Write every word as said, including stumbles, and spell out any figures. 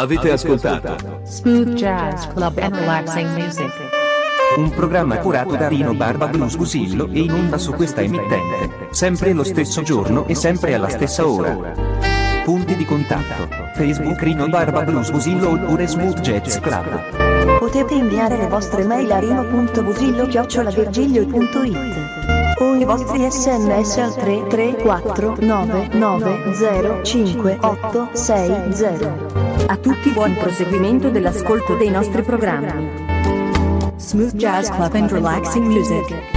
Avete ascoltato Smooth Jazz Club and Relaxing Music. Un programma curato da Rino Barba Blues Busillo e in onda su questa emittente, sempre lo stesso giorno e sempre alla stessa ora. Punti di contatto: Facebook Rino Barba Blues Busillo oppure Smooth Jazz Club. Potete inviare le vostre mail a rino.busillo chiocciola virgilio punto it o i vostri sms al tre tre quattro nove nove zero cinque otto sei zero. A tutti buon proseguimento dell'ascolto dei nostri programmi. Smooth Jazz Club and Relaxing Music.